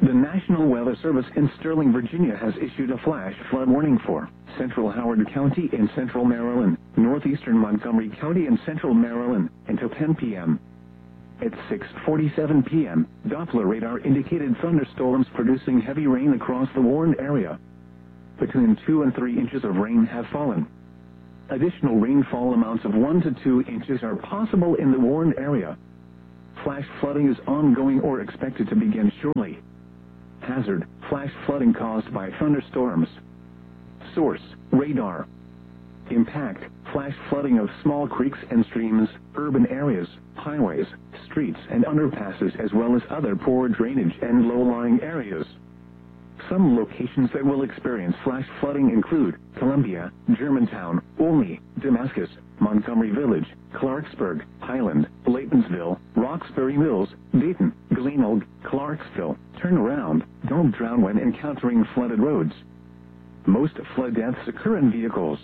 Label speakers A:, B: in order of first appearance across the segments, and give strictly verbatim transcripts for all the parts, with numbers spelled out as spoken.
A: The National Weather Service in Sterling, Virginia has issued a flash flood warning for central Howard County in central Maryland, northeastern Montgomery County in central Maryland until ten p.m. At six forty-seven p.m., Doppler radar indicated thunderstorms producing heavy rain across the warned area. Between two and three inches of rain have fallen. Additional rainfall amounts of one to two inches are possible in the warned area. Flash flooding is ongoing or expected to begin shortly. Hazard: flash flooding caused by thunderstorms. Source: radar. Impact: flash flooding of small creeks and streams, urban areas, highways, streets and underpasses, as well as other poor drainage and low-lying areas. Some locations that will experience flash flooding include Columbia, Germantown, Olney, Damascus, Montgomery Village, Clarksburg, Highland, Laytonsville, Roxbury Mills, Dayton, Gleanold, Clarksville. Turn around. Don't drown when encountering flooded roads. Most flood deaths occur in vehicles.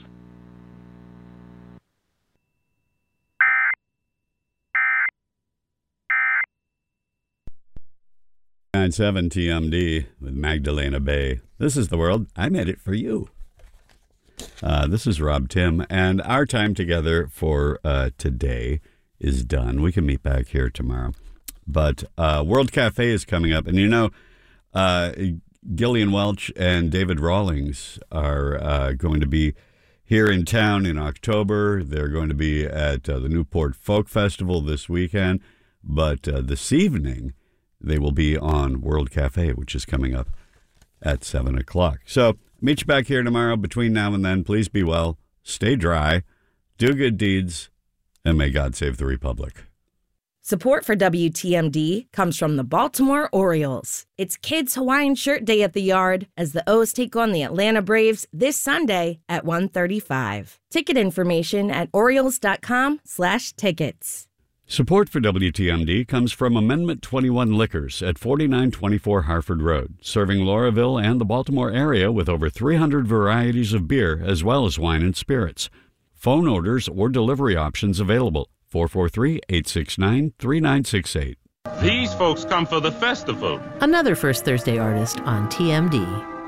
B: nine seven T M D with Magdalena Bay. This is the world. I made it for you. Uh, this is Rob Tim, and our time together for uh, today is done. We can meet back here tomorrow. But uh, World Cafe is coming up, and you know, uh, Gillian Welch and David Rawlings are uh, going to be here in town in October. They're going to be at uh, the Newport Folk Festival this weekend, but uh, this evening they will be on World Cafe, which is coming up at seven o'clock. So meet you back here tomorrow. Between now and then, please be well, stay dry, do good deeds, and may God save the Republic.
C: Support for W T M D comes from the Baltimore Orioles. It's Kids Hawaiian Shirt Day at the Yard as the O's take on the Atlanta Braves this Sunday at one thirty-five. Ticket information at Orioles.com slash tickets.
B: Support for W T M D comes from Amendment twenty-one Liquors at forty-nine twenty-four Harford Road, serving Lauraville and the Baltimore area with over three hundred varieties of beer as well as wine and spirits. Phone orders or delivery options available. four four three, eight six nine, three nine six eight.
D: These folks come for the festival.
E: Another First Thursday artist on T M D.